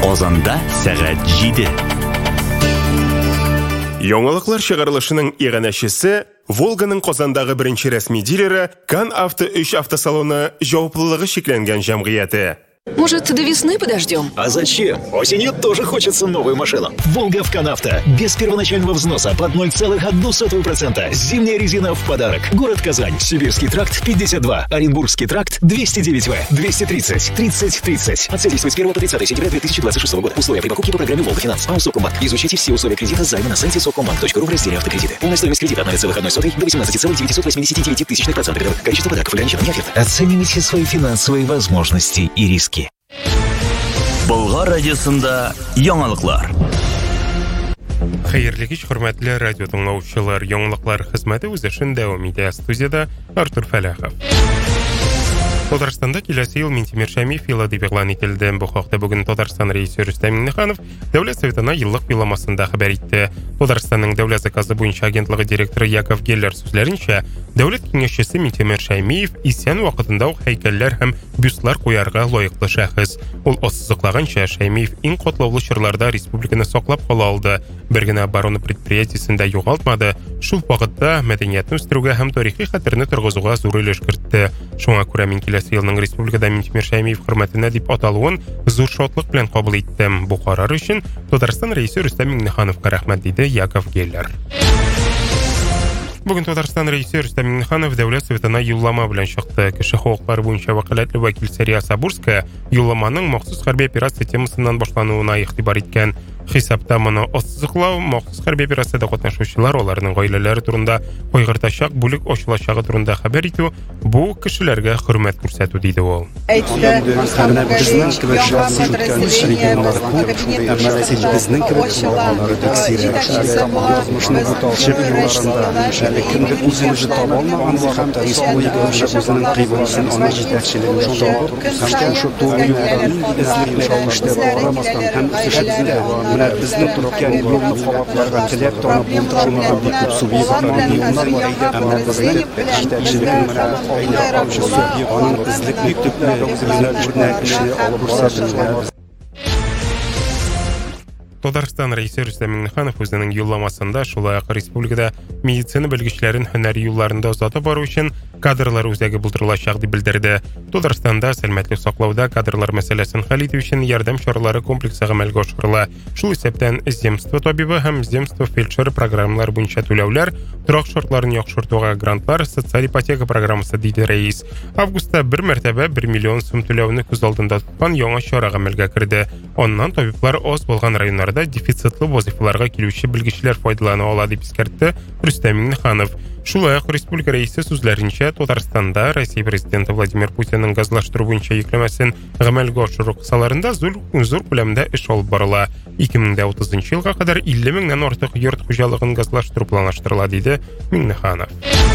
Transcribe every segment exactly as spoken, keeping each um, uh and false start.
Озанда сәгать җиде. Яңалыклар чыгарылышының иганәчесе Волганың Казандагы беренче рәсми дилеры Кан Авто өч автосалоны җаваплылыгы шикләнгән җәмгыяте. Может, до весны подождем? А зачем? Осенью тоже хочется новую машину. Волга в Канавто. Без первоначального взноса под ноль целых одну сотую процента. Зимняя резина в подарок. Город Казань. Сибирский тракт пятьдесят два. Оренбургский тракт двести девять вэ. двести тридцать. тридцать тридцать. Акция действует с первого по тридцатое сентября две тысячи двадцать шестого года. Условия при покупке по программе Волга Финанс. АО Совкомбанк. Изучите все условия кредита займа на сайте совкомбанк точка ру в разделе автокредиты. Полная стоимость кредита от ноль целых одной сотой до восемнадцати целых девятисот восьмидесяти девяти тысячных процента годовых. Количество подарков ограничено не оферта. Оценивайте свои финансовые возможности и риски. Болгар радиосында яңалыклар. Хәерле кич, хөрмәтле радио тыңлаучылар, яңалыклар хезмәте үз эшен дәвам итә. Студияда Артур Фәләхов. Татарстанда киләсе ел Минтимер Шәймиев елы дип игълан ителде. Бу хакта бүген Татарстан рәисе Рөстәм Миңнеханов Дәүләт Советына еллык юлламасында хәбәр итте. Татарстанның дәүләт заказы буенча агентлыгы директоры Яков Геллер сүзләренчә, дәүләт киңәшчесе Минтимер Шәймиев исән вакытында ук һәйкәлләр һәм бюстлар куярга лаеклы шәхес. Ул ассызыклаганча, Шәймиев иң катлаулы чорларда республиканы саклап кала алды. Бер генә оборона предприятиесендә югалтмады. Шул вакытта мәдәниятне үстерүгә һәм тарихи хәтерне торгызуга зур өлеш кертте. Шуңа күрә мин киләсе елның республикада Минтимер Шәймиев хөрмәтенә дип аталуын зур шатлык белән кабул иттем. Бу карар өчен Татарстан рәисе Рөстәм Миңнехановка рәхмәт, диде Яков Геллер. Бүген Татарстан рәисе Рөстәм Миңнеханов Дәүләт Советына юллама белән чыкты. Кеше хукуклары буенча вәкаләтле вәкил Сәрия Сабурская юлламаның махсус хәрби операция темасыннан башлануына игътибар иткән. Хисапта моны ассызыклау, махсус хәрби операциядә катнашучылар, аларның гаиләләре турында кайгыртачак бүлек ачылачагы турында хәбәр итү, бу кешеләргә хөрмәт күрсәтү, диде ул. Менә безнең турыккан юлны кабатларга теләп танып булдырганнар бик күп субъектлар юллар бар иде. Әмма безнең эштәчелек менә аның излек мектепне үрнәк эше алып барсалар. Татарстан рәисе Рөстәм Миңнеханов үзенең юлламасында шулай ук республикада медицина белгечләрен һөнәри юлларында озатып бару өчен кадрлар үзәге булдырылачак дип белдерде. Татарстанда сәламәтлек саклауда кадрлар мәсьәләсен хәл итү өчен ярдәм чаралары комплексы гамәлгә ашырыла. Шул исәптән земство табибы һәм земство фельдшер программалар буенча түләүләр, торак шартларын яхшыртуга грантлар, социаль ипотека программасы, диде рәис. Августта бер мәртәбә бер миллион сум түләүне күз алдында тоткан яңа чара гамәлгә керде. Аннан табиблар аз булган районнарда дефицитлы вазифаларга килүче белгечләр файдалана ала, дип искәртте Рөстәм Миңнеханов. Шулай ук республика рәисе сүзләренчә, Татарстанда Россия президенты Владимир Путинның газлаштыру буенча йөкләмәсен гамәлгә ашыру кысаларында зур зур күләмдә эш алып барыла. ике мең утызынчы елга кадәр илле меңнән артык йорт хуҗалыгын газлаштыру планлаштырыла, диде Миңнеханов.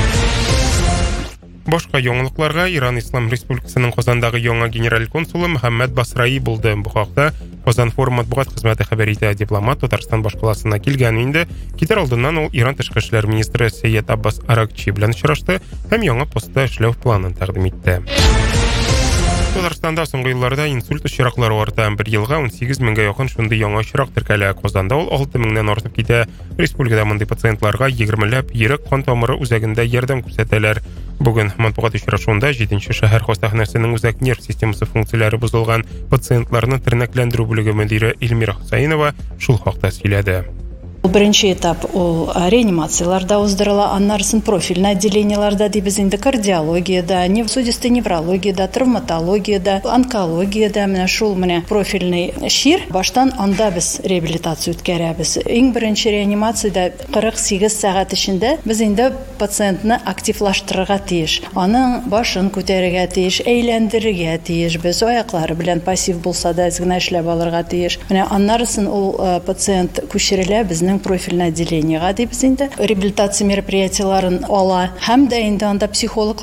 Башка яңалыкларга Иран Ислам Республикасының Казандагы яңа генераль консулы Мөхәммәд Басраи булды. Бу хакта Казан форум матбугат хезмәте хәбәр итә. Дипломат Татарстан башкаласына килгән инде. Китер алдыннан ул Иран тышкы эшләр министры Сәйед Аббас Аракчи белән очрашты һәм яңа постта эшләү планын тәкъдим итте. Татарстанда соңгы елларда инсульт очраклары арта. Бер елга он сигез меңгә якын шундый яңа очрак теркәлә. Казанда ул алты меңнән артып китә. Республикада мондый пациентларга егермеләп йөрәк кан тамыры үзәгендә ярдәм күрсәтәләр. Бүген матбугат очрашуында җиденче шәһәр хастаханәсенең үзәк нерв системасы функцияләре бозылган пациентларны тернәкләндерү бүлеге мөдире Эльмира Хусаинова шул хакта сөйләде. Беренче этап ул реанимацияларда уздырыла, аннарсын профильный отделенияларда дибез инде кардиологиядә, нефросудистой неврологиядә, травматологиядә, онкологиядә менә шул менә профильный шир. Баштан анда без реабилитация үткәрәбез. Иң беренче реанимациядә кырык сигез сәгать эчендә без инде пациентны активлаштырырга тиеш. Аның башын күтәрергә тиеш, әйләндерергә тиеш, без аяклары белән пассив булса да генә эшләп алырга тиеш. Менә аннарсын ул пациент күчерелә безнең профильный отделениегә дибез инде реабилитация мероприятияларын ала һәм дә инде анда психолог